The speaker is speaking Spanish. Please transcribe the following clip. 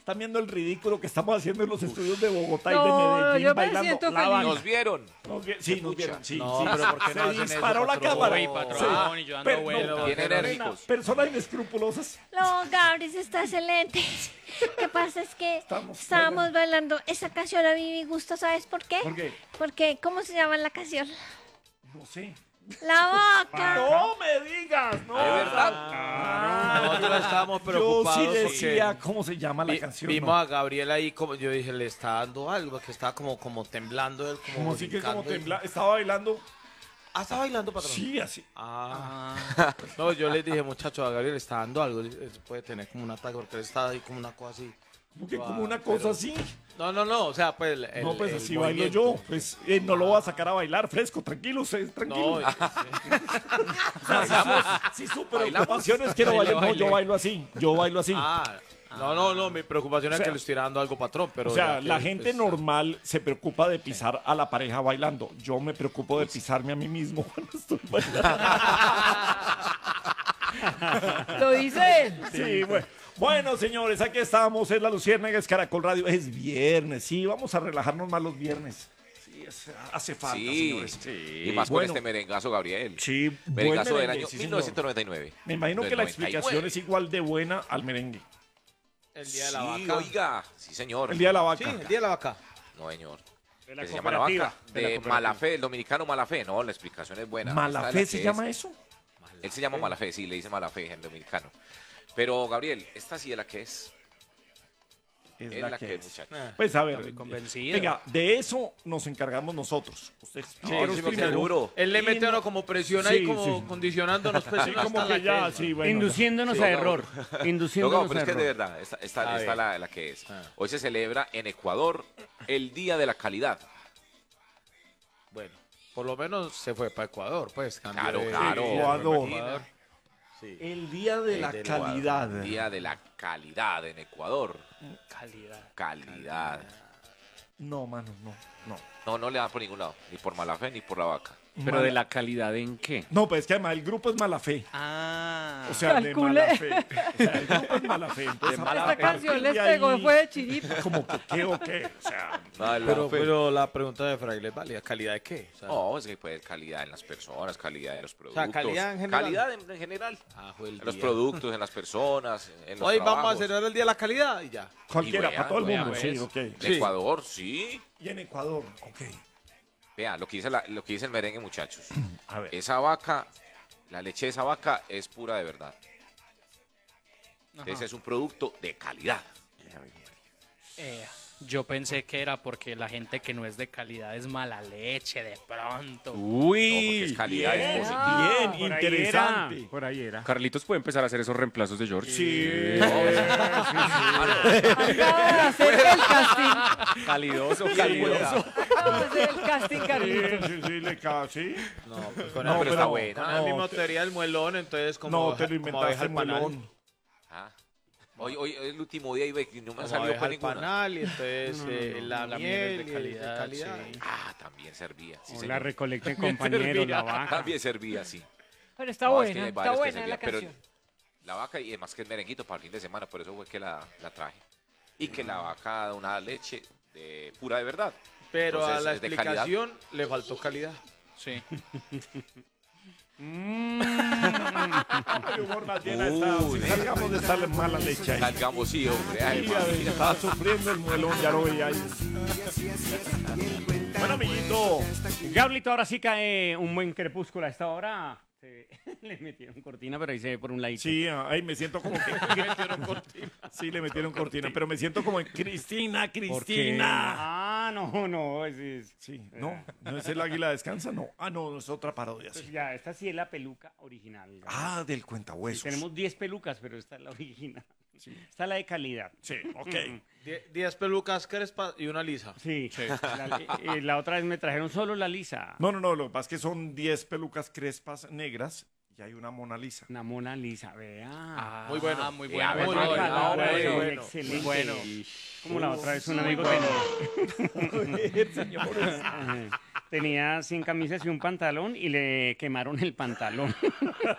Están viendo el ridículo que estamos haciendo en los estudios de Bogotá y No, de Medellín yo me bailando. siento La feliz. banda. ¿Nos vieron? Sí, nos vieron. Sí, No, sí. pero ¿por qué no Se hacen disparó eso, la patrón? cámara. Uy, patrón, y yo dando Pero, vueltas. Bien enérgicos. Personas inescrupulosas. No, Gabris está excelente. Lo que pasa es que Estamos estábamos bailando esa canción a mí me gusta, ¿sabes por qué? ¿Por qué? Porque, ¿cómo se llama la canción? No sé. La vaca. No me digas, no. ¿De verdad? Nosotros estábamos Yo preocupados sí porque decía cómo se llama la canción. vimos ¿no? a Gabriel ahí, como yo dije, le está dando algo, que estaba como temblando él, Como así que como brincando. tembla. Estaba bailando. Ah, ¿está bailando, patrón? Sí, así. Ah. No, yo les dije, muchacho, a Gabriel le está dando algo, puede tener como un ataque, porque él está ahí como una cosa así. Como una cosa así. No, o sea, pues No, pues el así bailo movimiento. yo. Pues no lo voy a sacar a bailar fresco, tranquilo, tranquilo. No, Si su preocupación es que no baile, no, yo bailo así. Yo bailo así. no, mi preocupación O es sea, que le estoy dando algo, patrón, pero... O sea, ya que, la gente pues, normal se preocupa de pisar a la pareja bailando. Yo me preocupo de pisarme a mí mismo cuando estoy bailando. Lo dice él. Sí, bueno. Bueno, señores, aquí estamos. Es la Luciérnaga, es Caracol Radio. Es viernes, sí, vamos a relajarnos más los viernes. Sí, hace falta, Sí. señores. Y más con Bueno. este merengazo, Gabriel. Sí, buen Merengazo del merengue, año sí, señor. 1999. Me imagino que la 99. explicación es igual de buena al merengue. El día de la Sí, vaca. oiga. Sí, señor. El día de la Sí, vaca. el día de la vaca. No, señor. De la Que se llama la vaca. cooperativa, de la De cooperativa. Malafé, el dominicano Malafé. No, la explicación es buena. Esta es la ¿Malafé que se es. llama eso? Él se llama Malafé, sí, le dice Malafé, el dominicano. Pero, Gabriel, esta sí es la que es. Es Es la la que que es. es, muchacho. Pues a ver, Estoy convencido. venga, de eso nos encargamos nosotros. Ustedes Sí, explíquenos sí, porque primero. seguro. Él le Y mete a no- uno como presión Sí, ahí, como sí. condicionándonos. Pues, Sí, hasta como la que ya, es, sí, ¿no? bueno. Induciéndonos Sí, a no. error. No, Induciéndonos pero a es que de error. verdad, esta A ver. la que es. Ah. Hoy se celebra en Ecuador el Día de la Calidad. Bueno, por lo menos se fue para Ecuador, pues. cambió Claro, de- claro. Ecuador. Sí. El día de la del calidad. Día de la Calidad en Ecuador. Calidad. Calidad. No, mano, no. No le da por ningún lado. Ni por Malafé ni por la vaca. Pero Mala- de la calidad en qué? No, pues es que además el grupo es mala fe. Ah. O sea, de Calcule. mala fe. O sea, el grupo es mala fe. Entonces, De mala a Esta fe. partir canción les de pegó, ahí, fue de chiripa. Como que qué o qué. O sea, Pero la pregunta de Fraile es válida. ¿Calidad de qué? O sea, No, es que puede haber calidad en las personas, calidad en los productos. calidad en general. Calidad en general. fue el En los día. productos, en las personas, en los Hoy vamos a trabajos. celebrar el Día de la Calidad y ya. cualquiera, vea, para todo el vea, mundo. pues. Sí, ok. En Sí. Ecuador, sí. Y en Ecuador, ok. Vea, lo que dice el merengue, muchachos. A ver. Esa vaca, la leche de esa vaca es pura de verdad. Ese es un producto de calidad. Yo pensé que era porque la gente que no es de calidad es mala leche de pronto. No, porque es calidad, es Bien, positivo. bien, Por ahí interesante. era, por ahí era. Carlitos puede empezar a hacer esos reemplazos de George. Sí. Acaba de hacer el casting. Calidoso, Acaba de hacer el casting, Carlitos. Sí, le cae, sí. No, pues con No, el, pero está no, buena. con el no, mismo te- teoría del muelón, entonces como, No, te lo como abeja inventaste, al panal. muelón. Ah. Hoy el último día y no me Como salió abeja para al ninguna. panal y entonces la la miel miel de de calidad, sí. Ah, también servía. Sí, O señor. la recolecten compañeros, la vaca. También servía, sí. Pero está No, es que buena, hay está varios que buena servían, la pero canción. la vaca, y además que es merenguito para el fin de semana, por eso fue que la traje. Y que la vaca da una leche pura de verdad. Pero Entonces, a la es de calidad. explicación le faltó calidad. Sí. El humor más bien está. Uy. Si salgamos de estar mala leche ahí. Salgamos, sí, hombre. Ay, Sí, mami. estaba sufriendo el muelón, ya lo veía ahí. Bueno, amiguito. Gablito, ahora sí cae un buen crepúsculo a esta hora. Le metieron cortina, pero ahí se ve por un ladito. Sí, ahí me siento como que. Sí, le metieron cortina, pero me siento como en Cristina, Porque- Cristina. Ah, no, ese es... Sí, no, no es el águila descansa, no. Ah, no, es otra parodia. Pues Sí. ya, esta sí es la peluca original. ¿no? Ah, del Sí, cuentahuesos. tenemos 10 pelucas, pero esta es la original. Esta es la de calidad. Sí, ok. 10 pelucas crespas y una lisa. Sí, la otra vez me trajeron solo la lisa. No, lo que pasa es que son 10 pelucas crespas negras y hay una Mona Lisa. Una Mona Lisa, vea. Muy bueno. Muy Ya, bueno. muy Muy bueno, bueno, bueno, bueno, excelente. muy bueno. Como la otra vez un amigo tenía 100 camisas y un pantalón y le quemaron el pantalón.